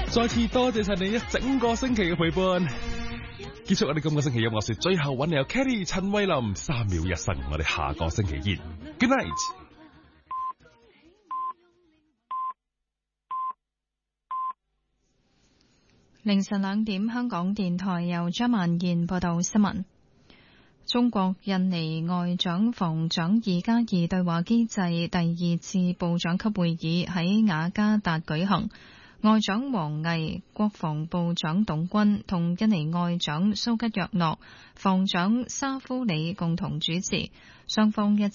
再次多謝晒你一整個星期嘅陪伴。結束我哋今個星期音樂說，最後揾你有 Kelly 陳慧琳3秒一生，我哋下個星期見。Good night。 凌晨2點，香港電台由張曼燕報道新聞。中國印尼外長防長2+2對話機制第2次部長級會議喺雅加達舉行，外長王毅、國防部長董軍同印尼外長蘇吉約諾、防長沙夫里共同主持，雙方一致